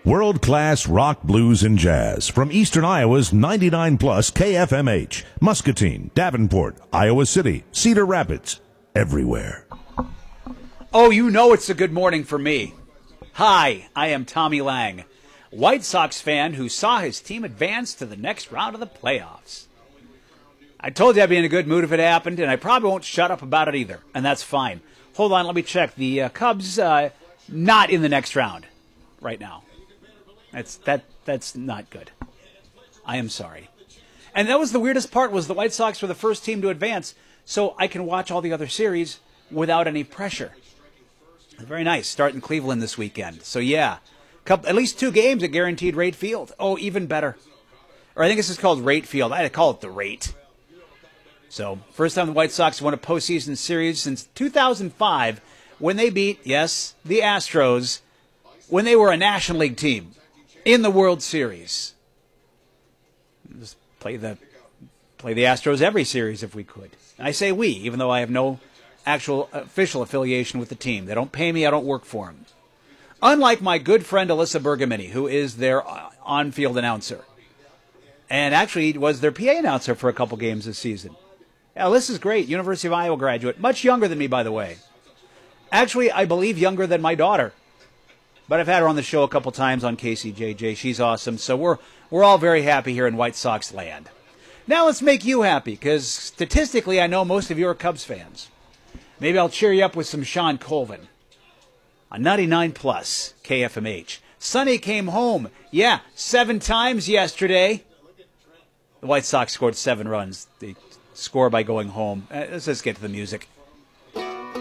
World-class rock, blues, and jazz from Eastern Iowa's 99 plus KFMH, Muscatine, Davenport, Iowa City, Cedar Rapids, everywhere. Oh, you know it's a good morning for me. Hi, I am Tommy Lang, White Sox fan who saw his team advance to the next round of the playoffs. I told you I'd be in a good mood if it happened, and I probably won't shut up about it either, and that's fine. Hold on, let me check. The Cubs, not in the next round right now. That's not good. I am sorry. And that was the weirdest part, was the White Sox were the first team to advance, so I can watch all the other series without any pressure. Very nice. Starting Cleveland this weekend. So yeah, at least 2 games at Guaranteed Rate Field. Oh, even better. Or I think this is called Rate Field. I call it the Rate. So first time the White Sox won a postseason series since 2005 when they beat, yes, the Astros, when they were a National League team in the World Series. Just play the Astros every series if we could. And I say we, even though I have no actual official affiliation with the team. They don't pay me, I don't work for them. Unlike my good friend Alyssa Bergamini, who is their on-field announcer. And actually was their PA announcer for a couple games this season. Yeah, Alyssa's great, University of Iowa graduate. Much younger than me, by the way. Actually, I believe younger than my daughter. But I've had her on the show a couple times on KCJJ. She's awesome. So we're all very happy here in White Sox land. Now let's make you happy, because statistically I know most of you are Cubs fans. Maybe I'll cheer you up with some Sean Colvin on 99 plus KFMH. Sonny came home. Yeah, 7 times yesterday. The White Sox scored 7 runs. They score by going home. Let's just get to the music.